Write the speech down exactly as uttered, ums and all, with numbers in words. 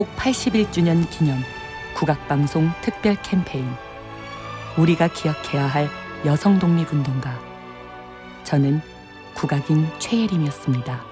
팔십일 주년 기념 국악방송 특별 캠페인 우리가 기억해야 할 여성 독립운동가. 저는 국악인 최예림이었습니다.